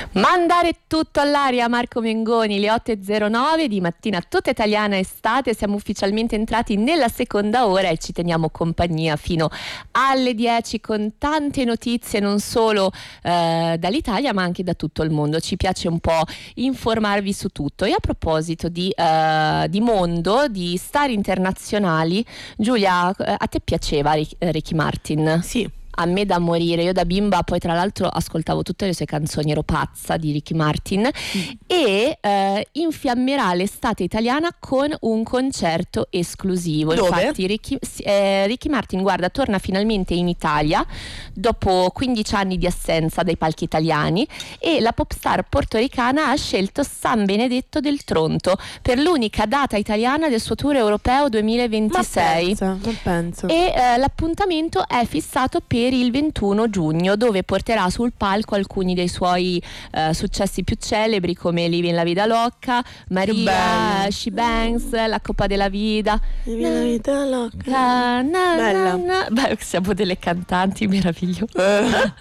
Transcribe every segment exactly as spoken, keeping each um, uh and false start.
Mandare tutto all'aria, Marco Mengoni, le otto e zero nove di mattina tutta italiana estate. Siamo ufficialmente entrati nella seconda ora e ci teniamo compagnia fino alle dieci con tante notizie, non solo eh, dall'Italia ma anche da tutto il mondo. Ci piace un po' informarvi su tutto. E a proposito di, eh, di mondo, di star internazionali, Giulia, a te piaceva Ricky Martin? Sì. A me da morire, io da bimba poi tra l'altro ascoltavo tutte le sue canzoni, ero pazza di Ricky Martin mm. e eh, infiammerà l'estate italiana con un concerto esclusivo. Dove? Infatti Ricky, eh, Ricky Martin, guarda, torna finalmente in Italia dopo quindici anni di assenza dai palchi italiani e la popstar portoricana ha scelto San Benedetto del Tronto per l'unica data italiana del suo tour europeo duemilaventisei. Ma pensa, ma penso. E eh, l'appuntamento è fissato per il ventuno giugno, dove porterà sul palco alcuni dei suoi eh, successi più celebri come Living la Vida Loca, Maria, She Banks, La Coppa della Vida. Living la Vida Loca. Na, na, Bella. na, na. Beh, siamo delle cantanti meravigliose. Uh.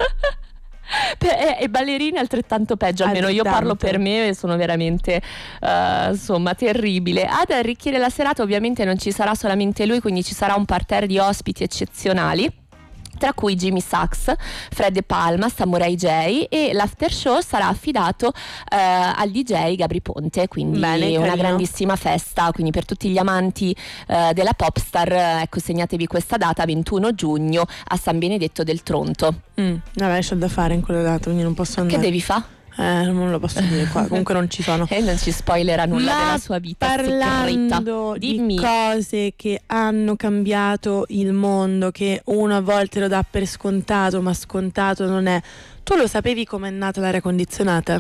E, e ballerine altrettanto peggio, almeno altrettanto. Io parlo per me e sono veramente uh, insomma terribile. Ad arricchire la serata ovviamente non ci sarà solamente lui, quindi ci sarà un parterre di ospiti eccezionali, tra cui Jimmy Sachs, Fred De Palma, Samurai J, e l'after show sarà affidato eh, al D J Gabri Ponte, quindi Bene, una carino. grandissima festa, quindi per tutti gli amanti eh, della popstar, eh, ecco, segnatevi questa data, ventuno giugno a San Benedetto del Tronto. Mm. Vabbè, c'ho da fare in quella data, quindi non posso andare. Che devi fare? Eh, non lo posso dire qua, comunque non ci sono. E non ci spoilerà nulla Ma della sua vita parlando segreta. di Dimmi. cose che hanno cambiato il mondo, che uno a volte lo dà per scontato, ma scontato non è. Tu lo sapevi com'è nata l'aria condizionata?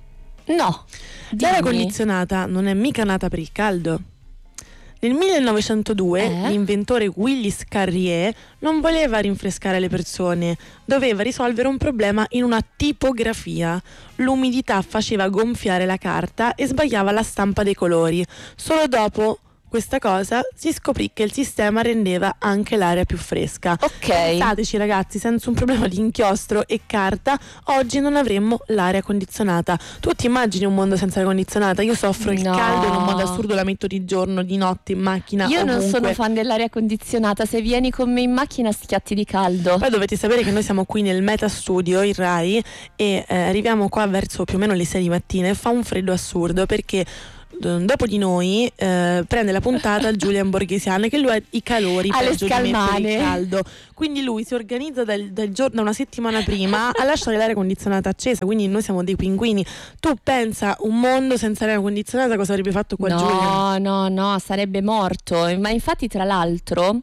No. L'aria Dimmi. condizionata non è mica nata per il caldo. Nel millenovecentodue Eh? l'inventore Willis Carrier non voleva rinfrescare le persone, doveva risolvere un problema in una tipografia. L'umidità faceva gonfiare la carta e sbagliava la stampa dei colori. Solo dopo questa cosa si scoprì che il sistema rendeva anche l'aria più fresca. Ok. Pensateci ragazzi, senza un problema di inchiostro e carta oggi non avremmo l'aria condizionata. Tu ti immagini un mondo senza aria condizionata? Io soffro il No. caldo in un modo assurdo, la metto di giorno, di notte, in macchina, Io ovunque. non sono fan dell'aria condizionata, se vieni con me in macchina schiatti di caldo. Poi dovete sapere che noi siamo qui nel Meta Studio, il Rai, e eh, arriviamo qua verso più o meno le sei di mattina e fa un freddo assurdo perché dopo di noi eh, prende la puntata Giulian Borghesian, che lui ha i calori Alle peggio di me per scalmane. il caldo, quindi lui si organizza dal, dal giorno, da una settimana prima a lasciare l'aria condizionata accesa, quindi noi siamo dei pinguini. Tu pensa un mondo senza aria condizionata cosa avrebbe fatto qua Giulian? No, no, no, sarebbe morto. Ma infatti, tra l'altro,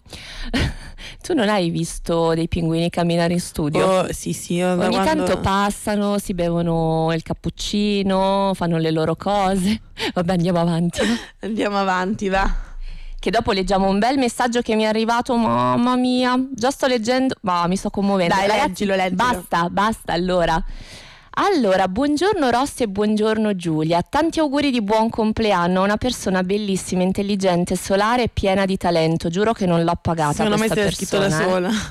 tu non hai visto dei pinguini camminare in studio? Oh, sì, sì, io da Ogni quando... tanto passano, si bevono il cappuccino, fanno le loro cose. Vabbè, andiamo avanti. Andiamo avanti, va. Che dopo leggiamo un bel messaggio che mi è arrivato. Mamma mia, già sto leggendo. Ma mi sto commuovendo. Dai, Ragazzi, leggilo, leggilo. Basta, basta allora. Allora, buongiorno Rossi e buongiorno Giulia. Tanti auguri di buon compleanno a una persona bellissima, intelligente, solare e piena di talento. Giuro che non l'ho pagata Secondo me questa sei scritto persona. da eh. sola.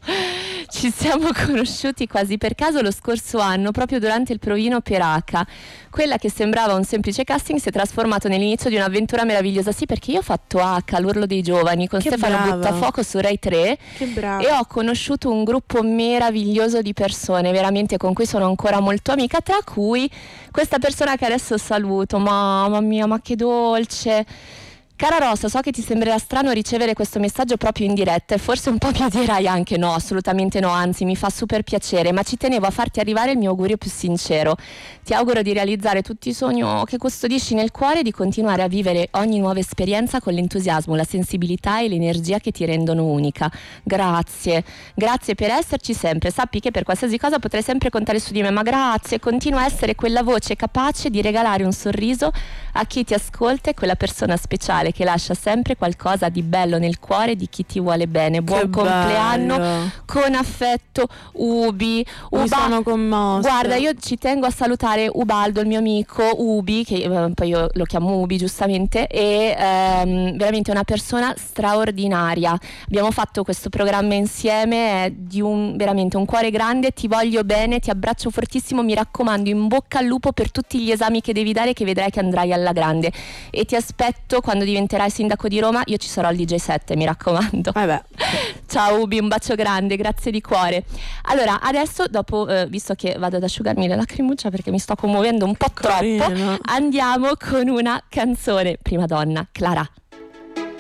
Ci siamo conosciuti quasi per caso lo scorso anno, proprio durante il provino per H. Quella che sembrava un semplice casting si è trasformato nell'inizio di un'avventura meravigliosa. Sì, perché io ho fatto H, l'urlo dei giovani, con Che Stefano brava. Buttafuoco su Rai tre. Che bravo. E ho conosciuto un gruppo meraviglioso di persone, veramente, con cui sono ancora molto amica, tra cui questa persona che adesso saluto. Mamma mia, ma che dolce. Cara Rosa, so che ti sembrerà strano ricevere questo messaggio proprio in diretta e forse un po' mi dirai anche no, assolutamente no, anzi mi fa super piacere, ma ci tenevo a farti arrivare il mio augurio più sincero. Ti auguro di realizzare tutti i sogni che custodisci nel cuore e di continuare a vivere ogni nuova esperienza con l'entusiasmo, la sensibilità e l'energia che ti rendono unica. Grazie, grazie per esserci sempre. Sappi che per qualsiasi cosa potrai sempre contare su di me, ma grazie, continua a essere quella voce capace di regalare un sorriso a chi ti ascolta e quella persona speciale speciale che lascia sempre qualcosa di bello nel cuore di chi ti vuole bene. Buon Che compleanno, bello. con affetto, Ubi. Mi Uba- sono commossa. Guarda, io ci tengo a salutare Ubaldo, il mio amico, Ubi, che eh, poi io lo chiamo Ubi giustamente, e ehm, veramente una persona straordinaria. Abbiamo fatto questo programma insieme, è di un, veramente un cuore grande, ti voglio bene, ti abbraccio fortissimo, mi raccomando, in bocca al lupo per tutti gli esami che devi dare, che vedrai che andrai alla grande, e ti aspetto quando diventerai sindaco di Roma, io ci sarò al D J sette, mi raccomando. Vabbè. Ciao Ubi, un bacio grande, grazie di cuore. Allora, adesso dopo, eh, visto che vado ad asciugarmi le lacrimuccia perché mi sto commuovendo un po' troppo, Carino. andiamo con una canzone. Prima donna, Clara.